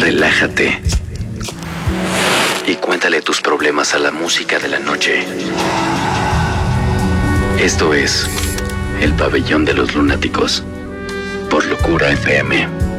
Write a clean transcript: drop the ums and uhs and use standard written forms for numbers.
relájate y cuéntale tus problemas a la música de la noche. Esto es El Pabellón de los Lunáticos por Locura FM.